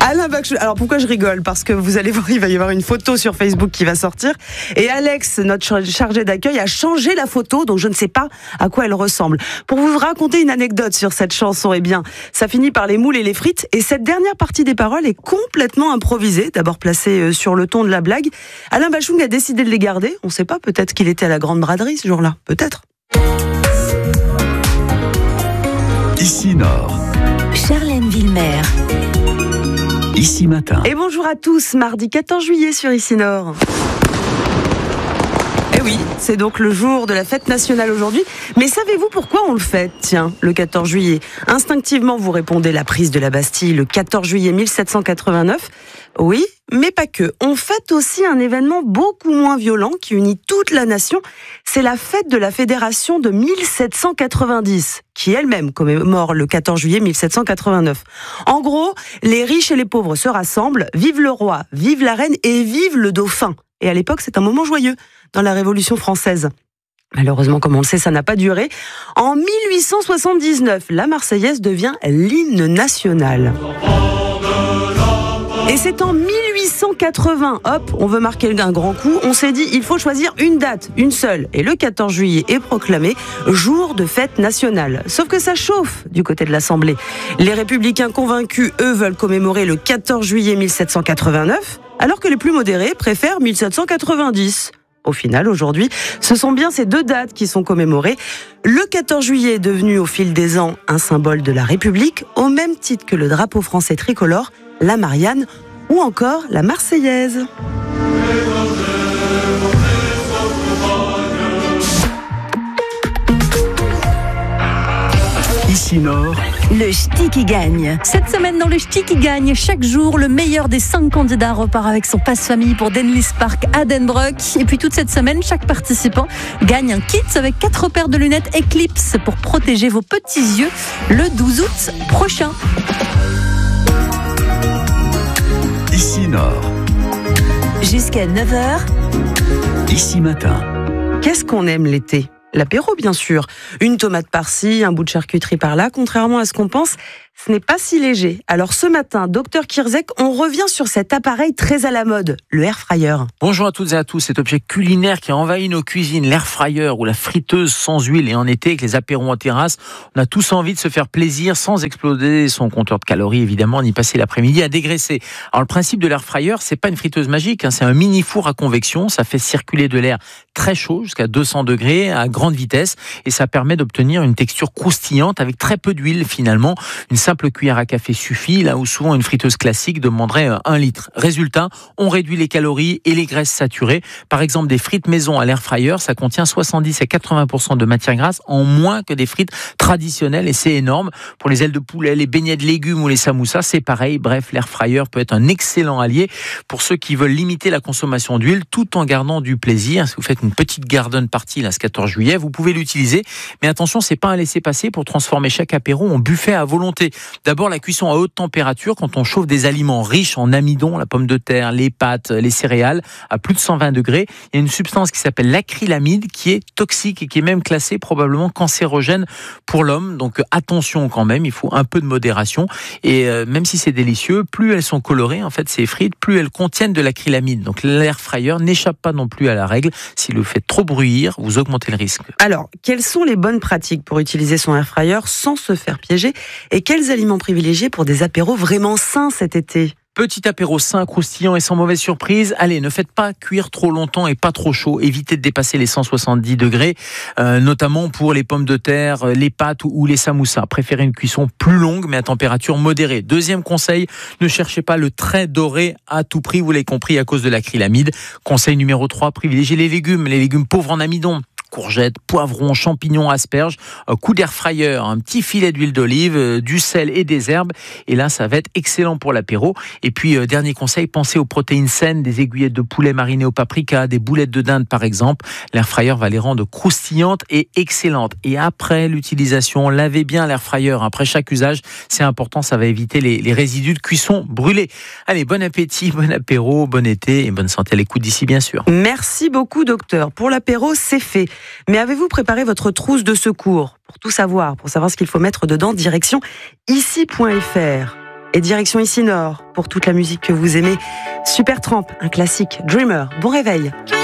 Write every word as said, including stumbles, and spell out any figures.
Alain Bachung. Alors pourquoi je rigole? Parce que vous allez voir, il va y avoir une photo sur Facebook qui va sortir. Et Alex, notre chargé d'accueil, a changé la photo, donc je ne sais pas à quoi elle ressemble. Pour vous raconter une anecdote sur cette chanson, eh bien, ça finit par les moules et les frites. Et cette dernière partie des paroles est complètement improvisée, d'abord placée sur le ton de la blague. Alain Bachung a décidé de les garder. On ne sait pas, peut-être qu'il était à la Grande Braderie ce jour-là. Peut-être. Ici Nord. Charlène Villemer. Ici Matin. Et bonjour à tous, mardi quatorze juillet sur Ici Nord. Eh oui, c'est donc le jour de la fête nationale aujourd'hui. Mais savez-vous pourquoi on le fête, tiens, le quatorze juillet? Instinctivement, vous répondez la prise de la Bastille le quatorze juillet mille sept cent quatre-vingt-neuf. Oui, mais pas que. On fête aussi un événement beaucoup moins violent qui unit toute la nation. C'est la fête de la Fédération de mille sept cent quatre-vingt-dix, qui elle-même commémore le quatorze juillet mille sept cent quatre-vingt-neuf. En gros, les riches et les pauvres se rassemblent, vive le roi, vive la reine et vive le dauphin. Et à l'époque, c'est un moment joyeux dans la Révolution française. Malheureusement, comme on le sait, ça n'a pas duré. En mille huit cent soixante-dix-neuf, la Marseillaise devient l'hymne national. Et c'est en mille huit cent quatre-vingts, hop, on veut marquer un grand coup, on s'est dit, il faut choisir une date, une seule. Et le quatorze juillet est proclamé jour de fête nationale. Sauf que ça chauffe du côté de l'Assemblée. Les républicains convaincus, eux, veulent commémorer le quatorze juillet mille sept cent quatre-vingt-neuf, alors que les plus modérés préfèrent mille sept cent quatre-vingt-dix. Au final, aujourd'hui, ce sont bien ces deux dates qui sont commémorées. Le quatorze juillet est devenu au fil des ans un symbole de la République, au même titre que le drapeau français tricolore, la Marianne ou encore la Marseillaise. Ici Nord. Le ch'ti qui gagne. Cette semaine dans le ch'ti qui gagne, chaque jour, le meilleur des cinq candidats repart avec son passe-famille pour Denlis Park à Denbrock. Et puis toute cette semaine, chaque participant gagne un kit avec quatre paires de lunettes Eclipse pour protéger vos petits yeux le douze août prochain. Ici Nord. Jusqu'à neuf heures. Ici Matin. Qu'est-ce qu'on aime l'été? L'apéro, bien sûr. Une tomate par-ci, un bout de charcuterie par-là. Contrairement à ce qu'on pense, ce n'est pas si léger. Alors ce matin, docteur Kirzek, on revient sur cet appareil très à la mode, le air fryer. Bonjour à toutes et à tous. Cet objet culinaire qui a envahi nos cuisines, l'air fryer ou la friteuse sans huile. Et en été, avec les apéros en terrasse, on a tous envie de se faire plaisir sans exploser son compteur de calories, évidemment, ni passer l'après-midi à dégraisser. Alors le principe de l'air fryer, c'est pas une friteuse magique, hein, c'est un mini four à convection. Ça fait circuler de l'air très chaud, jusqu'à deux cents degrés, à grande vitesse. Et ça permet d'obtenir une texture croustillante avec très peu d'huile finalement. Une simple cuillère à café suffit, là où souvent une friteuse classique demanderait un litre. Résultat, on réduit les calories et les graisses saturées. Par exemple, des frites maison à l'air fryer, ça contient soixante-dix à quatre-vingts pour cent de matière grasse en moins que des frites traditionnelles et c'est énorme. Pour les ailes de poulet, les beignets de légumes ou les samoussas, c'est pareil. Bref, l'air fryer peut être un excellent allié pour ceux qui veulent limiter la consommation d'huile tout en gardant du plaisir. Si vous faites une petite garden party là, ce quatorze juillet, vous pouvez l'utiliser. Mais attention, c'est pas un laisser-passer pour transformer chaque apéro en buffet à volonté. D'abord, la cuisson à haute température, quand on chauffe des aliments riches en amidon, la pomme de terre, les pâtes, les céréales, à plus de cent vingt degrés, il y a une substance qui s'appelle l'acrylamide qui est toxique et qui est même classée probablement cancérogène pour l'homme. Donc attention quand même, il faut un peu de modération. Et euh, même si c'est délicieux, plus elles sont colorées, en fait, ces frites, plus elles contiennent de l'acrylamide. Donc l'air fryer n'échappe pas non plus à la règle. S'il le fait trop bruire, vous augmentez le risque. Alors, quelles sont les bonnes pratiques pour utiliser son air fryer sans se faire piéger? Et quels aliments privilégiés pour des apéros vraiment sains cet été? Petit apéro sain, croustillant et sans mauvaise surprise. Allez, ne faites pas cuire trop longtemps et pas trop chaud. Évitez de dépasser les cent soixante-dix degrés, euh, notamment pour les pommes de terre, les pâtes ou les samoussas. Préférez une cuisson plus longue mais à température modérée. Deuxième conseil, ne cherchez pas le très doré à tout prix, vous l'avez compris, à cause de l'acrylamide. Conseil numéro trois, privilégiez les légumes, les légumes pauvres en amidon. Courgettes, poivrons, champignons, asperges, un coup d'air fryer, un petit filet d'huile d'olive, du sel et des herbes. Et là, ça va être excellent pour l'apéro. Et puis, euh, dernier conseil, pensez aux protéines saines, des aiguillettes de poulet marinées au paprika, des boulettes de dinde par exemple. L'air fryer va les rendre croustillantes et excellentes. Et après l'utilisation, lavez bien l'air fryer. Après chaque usage, c'est important, ça va éviter les, les résidus de cuisson brûlés. Allez, bon appétit, bon apéro, bon été et bonne santé à l'écoute d'ici bien sûr. Merci beaucoup docteur. Pour l'apéro, c'est fait. Mais avez-vous préparé votre trousse de secours? Pour tout savoir, pour savoir ce qu'il faut mettre dedans, direction ici point f r. Et direction ici Nord pour toute la musique que vous aimez. Supertramp, un classique. Dreamer, bon réveil.